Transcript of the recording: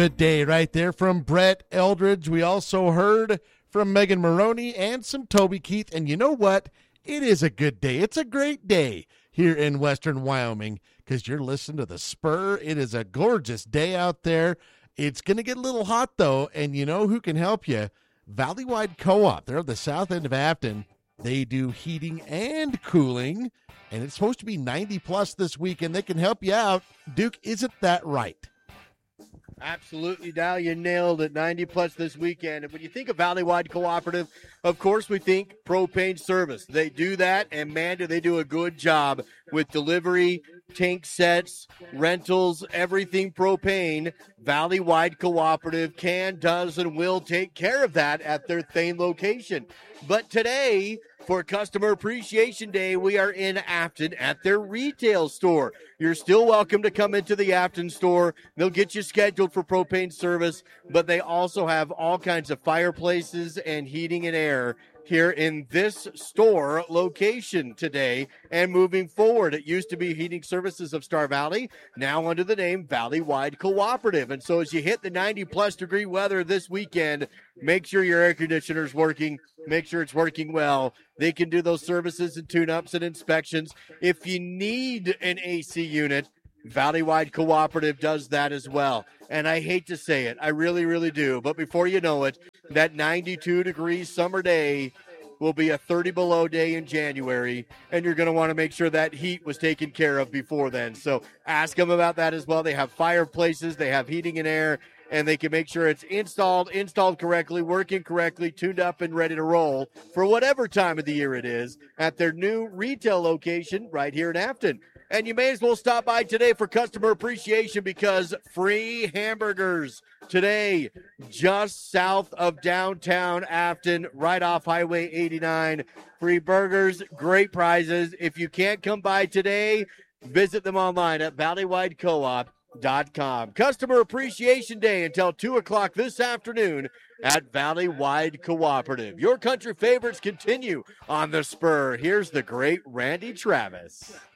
Good day right there from Brett Eldridge. We also heard from Megan Maroney and some Toby Keith. And you know what? It is a good day. It's a great day here in Western Wyoming because you're listening to the Spur. It is a gorgeous day out there. It's going to get a little hot, though, and you know who can help you? Valleywide Co-op. They're at the south end of Afton. They do heating and cooling, and it's supposed to be 90-plus this week, and they can help you out. Duke, isn't that right? Absolutely, Dow. You nailed it. 90-plus this weekend. And when you think of Valleywide Cooperative, of course we think propane service. They do that, and man, do they do a good job with delivery, tank sets, rentals, everything propane. Valleywide Cooperative can, does, and will take care of that at their Thane location. But today, for Customer Appreciation Day, we are in Afton at their retail store. You're still welcome to come into the Afton store. They'll get you scheduled for propane service, but they also have all kinds of fireplaces and heating and air here in this store location today and moving forward. It used to be Heating Services of Star Valley, now under the name Valleywide Cooperative. And so as you hit the 90-plus degree weather this weekend, make sure your air conditioner's working. Make sure it's working well. They can do those services and tune-ups and inspections. If you need an AC unit, Valleywide Cooperative does that as well. And I hate to say it, I really, really do. But before you know it, that 92-degree summer day will be a 30 below day in January, and you're going to want to make sure that heat was taken care of before then. So ask them about that as well. They have fireplaces, they have heating and air, and they can make sure it's installed correctly, working correctly, tuned up and ready to roll for whatever time of the year it is at their new retail location right here in Afton. And you may as well stop by today for customer appreciation because free hamburgers today just south of downtown Afton, right off Highway 89. Free burgers, great prizes. If you can't come by today, visit them online at ValleyWideCoop.com. Customer Appreciation Day until 2 o'clock this afternoon at Valleywide Cooperative. Your country favorites continue on the Spur. Here's the great Randy Travis.